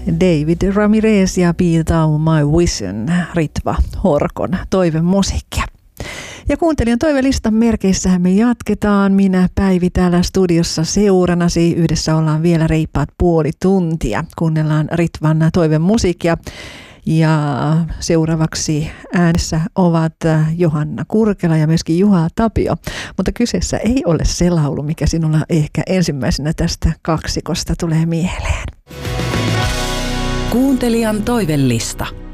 David Ramirez ja Be Thou My Vision, Ritva Horkon toivemusiikkia. Ja kuuntelijan toivelistan merkeissähän me jatketaan. Minä Päivi täällä studiossa seuranasi. Yhdessä ollaan vielä reippaat puoli tuntia. Kuunnellaan Ritvan toivemusiikkia. Ja seuraavaksi äänessä ovat Johanna Kurkela ja myöskin Juha Tapio. Mutta kyseessä ei ole se laulu, mikä sinulla ehkä ensimmäisenä tästä kaksikosta tulee mieleen. Kuuntelijan toivelista.